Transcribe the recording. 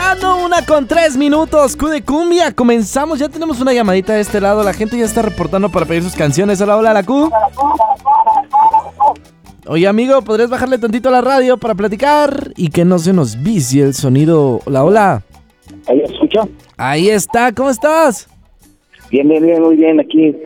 temprano, 1:03, Q de Cumbia. Comenzamos, ya tenemos una llamadita de este lado. La gente ya está reportando para pedir sus canciones. Hola, hola, la Q. Oye, amigo, ¿podrías bajarle tantito a la radio para platicar y que no se nos vicie el sonido? Hola, hola. ¿Ahí escucha? Ahí está, ¿cómo estás? Bien, muy bien, aquí